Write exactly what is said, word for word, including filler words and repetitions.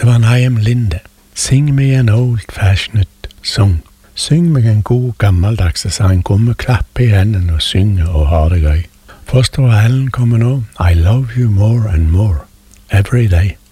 var I am Linde. Sing me an old-fashioned song. Syng meg en god gammeldags sang. Gå med klappe i hendene og synge og ha det gøy. Foster og Ellen kommer nå. I love you more and more every day.